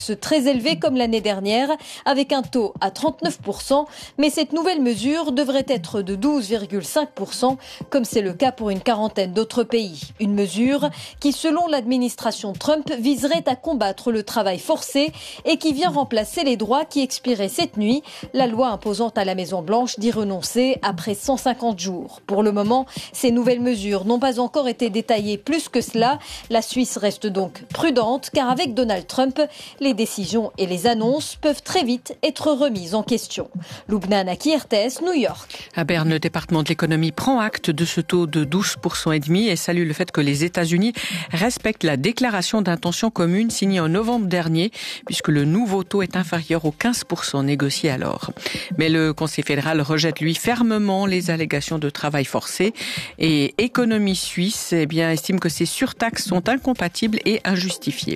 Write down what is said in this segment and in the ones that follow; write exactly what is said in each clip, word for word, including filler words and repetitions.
Très élevé comme l'année dernière, avec un taux à trente-neuf pour cent, mais cette nouvelle mesure devrait être de douze virgule cinq pour cent, comme c'est le cas pour une quarantaine d'autres pays. Une mesure qui, selon l'administration Trump, viserait à combattre le travail forcé et qui vient remplacer les droits qui expiraient cette nuit, la loi imposant à la Maison-Blanche d'y renoncer après cent cinquante jours. Pour le moment, ces nouvelles mesures n'ont pas encore été détaillées plus que cela. La Suisse reste donc prudente, car avec Donald Trump, les Les décisions et les annonces peuvent très vite être remises en question. Lubna Naki, R T S, New York. À Berne, le département de l'économie prend acte de ce taux de douze pour cent et demi et salue le fait que les États-Unis respectent la déclaration d'intention commune signée en novembre dernier, puisque le nouveau taux est inférieur aux quinze pour cent négociés alors. Mais le Conseil fédéral rejette, lui, fermement les allégations de travail forcé et Économie Suisse, eh bien, estime que ces surtaxes sont incompatibles et injustifiées.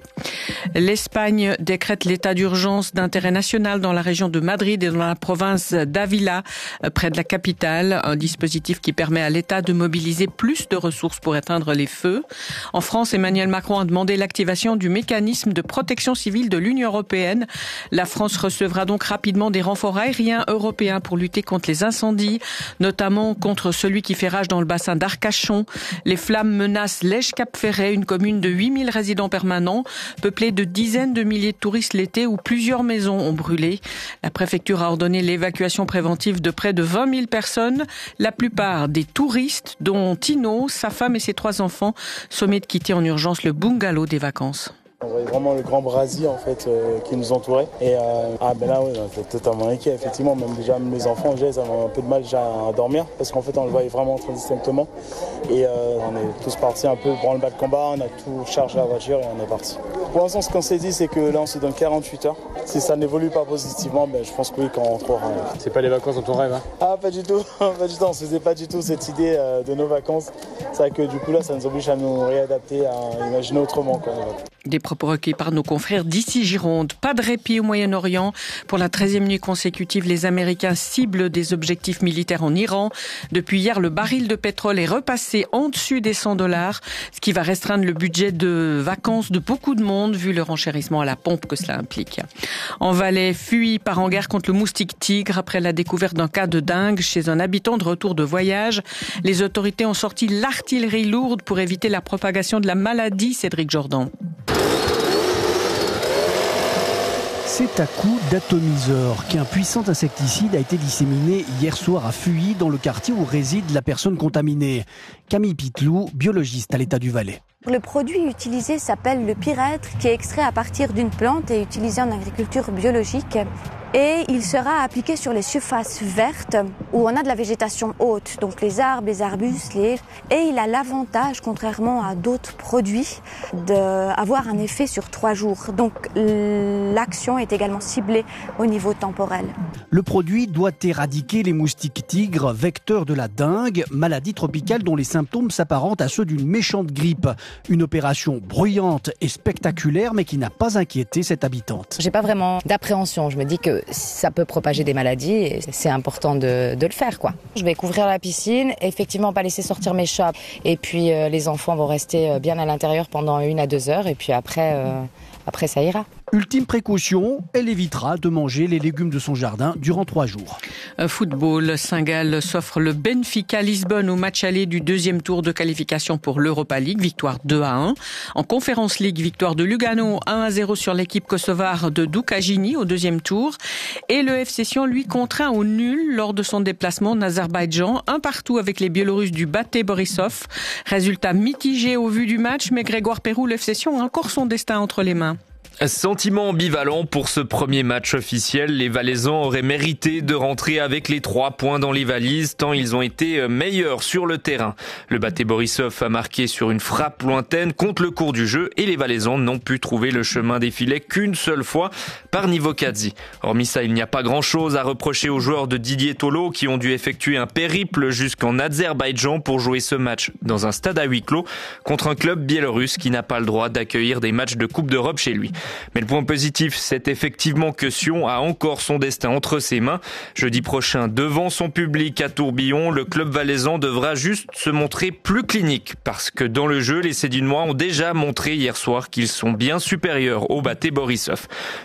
L'Espagne décrète l'état d'urgence d'intérêt national dans la région de Madrid et dans la province d'Ávila, près de la capitale. Un dispositif qui permet à l'État de mobiliser plus de ressources pour éteindre les feux. En France, Emmanuel Macron a demandé l'activation du mécanisme de protection civile de l'Union européenne. La France recevra donc rapidement des renforts aériens européens pour lutter contre les incendies, notamment contre celui qui fait rage dans le bassin d'Arcachon. Les flammes menacent Lège-Cap-Ferret, une commune de huit mille résidents permanents, peuplée de dizaines de milliers de touristes l'été où plusieurs maisons ont brûlé. La préfecture a ordonné l'évacuation préventive de près de vingt mille personnes, la plupart des touristes, dont Tino, sa femme et ses trois enfants, sommés de quitter en urgence le bungalow des vacances. On voyait vraiment le grand brasier en fait euh, qui nous entourait et euh, ah ben là oui, on était totalement inquiet effectivement, même déjà même les enfants déjà ils avaient un peu de mal déjà à dormir parce qu'en fait on le voyait vraiment très distinctement et euh, on est tous partis un peu branle-bas de combat, on a tout chargé la voiture et on est parti. Pour l'instant ce qu'on s'est dit c'est que là on se donne quarante-huit heures, si ça n'évolue pas positivement ben, je pense que oui qu'on rentrera. C'est pas les vacances dont on rêve hein? Ah pas du tout, pas du tout, on se faisait pas du tout cette idée euh, de nos vacances, c'est vrai que du coup là ça nous oblige à nous réadapter, à imaginer autrement quoi. Des propos recueillis par nos confrères d'ici Gironde. Pas de répit au Moyen-Orient. Pour la treizième nuit consécutive, les Américains ciblent des objectifs militaires en Iran. Depuis hier, le baril de pétrole est repassé en dessus des cent dollars, ce qui va restreindre le budget de vacances de beaucoup de monde, vu le renchérissement à la pompe que cela implique. En Valais, fuit part en guerre contre le moustique tigre après la découverte d'un cas de dengue chez un habitant de retour de voyage. Les autorités ont sorti l'artillerie lourde pour éviter la propagation de la maladie, Cédric Jordan. C'est à coup d'atomiseur qu'un puissant insecticide a été disséminé hier soir à Fuy, dans le quartier où réside la personne contaminée. Camille Pitlou, biologiste à l'État du Valais. Le produit utilisé s'appelle le pyrètre, qui est extrait à partir d'une plante et utilisé en agriculture biologique. Et il sera appliqué sur les surfaces vertes où on a de la végétation haute, donc les arbres, les arbustes, les... Et il a l'avantage, contrairement à d'autres produits, d'avoir un effet sur trois jours. Donc l'action est également ciblée au niveau temporel. Le produit doit éradiquer les moustiques tigres, vecteurs de la dengue, maladie tropicale dont les symptômes s'apparentent à ceux d'une méchante grippe. Une opération bruyante et spectaculaire, mais qui n'a pas inquiété cette habitante. J'ai pas vraiment d'appréhension. Je me dis que ça peut propager des maladies et c'est important de, de le faire, quoi. Je vais couvrir la piscine, effectivement pas laisser sortir mes chats. Et puis euh, les enfants vont rester bien à l'intérieur pendant une à deux heures et puis après, euh, après ça ira. Ultime précaution, elle évitera de manger les légumes de son jardin durant trois jours. Football, Saint-Gall s'offre le Benfica Lisbonne au match aller du deuxième tour de qualification pour l'Europa League, victoire deux à un. En Conference League, victoire de Lugano un à zéro sur l'équipe kosovare de Dukagini au deuxième tour. Et le F C Sion, lui, contraint au nul lors de son déplacement en Azerbaïdjan, un partout avec les Biélorusses du Bate Borisov. Résultat mitigé au vu du match, mais Grégoire Perrou, le F C Sion a encore son destin entre les mains. Sentiment ambivalent pour ce premier match officiel. Les Valaisans auraient mérité de rentrer avec les trois points dans les valises, tant ils ont été meilleurs sur le terrain. Le Bate Borisov a marqué sur une frappe lointaine contre le cours du jeu et les Valaisans n'ont pu trouver le chemin des filets qu'une seule fois par Nivokadze. Hormis ça, il n'y a pas grand-chose à reprocher aux joueurs de Didier Tolo qui ont dû effectuer un périple jusqu'en Azerbaïdjan pour jouer ce match dans un stade à huis clos contre un club biélorusse qui n'a pas le droit d'accueillir des matchs de Coupe d'Europe chez lui. Mais le point positif, c'est effectivement que Sion a encore son destin entre ses mains. Jeudi prochain, devant son public à Tourbillon, le club valaisan devra juste se montrer plus clinique. Parce que dans le jeu, les Sédunois ont déjà montré hier soir qu'ils sont bien supérieurs au Bate Borisov.